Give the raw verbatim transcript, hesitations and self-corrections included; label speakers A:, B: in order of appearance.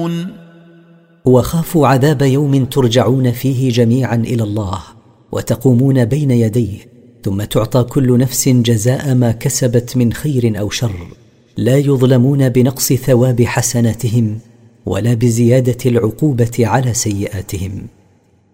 A: يعلمون
B: وخافوا عذاب يوم ترجعون فيه جميعا إلى الله وتقومون بين يديه، ثم تعطى كل نفس جزاء ما كسبت من خير أو شر، لا يظلمون بنقص ثواب حسناتهم ولا بزيادة العقوبة على سيئاتهم.